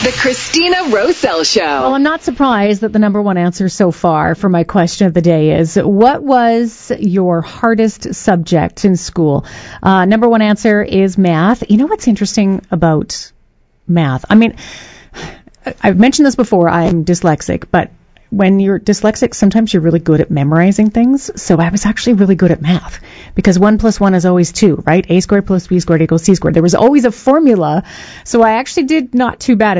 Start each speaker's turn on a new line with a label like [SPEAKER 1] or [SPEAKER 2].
[SPEAKER 1] The Christina Roselle Show.
[SPEAKER 2] Well, I'm not surprised that the number one answer so far for my question of the day is, what was your hardest subject in school? Number one answer is math. You know what's interesting about math? I mean, I've mentioned this before, I'm dyslexic, but when you're dyslexic, sometimes you're really good at memorizing things. So I was actually really good at math because 1 + 1 is always 2, right? A² + B² = C². There was always a formula. So I actually did not too bad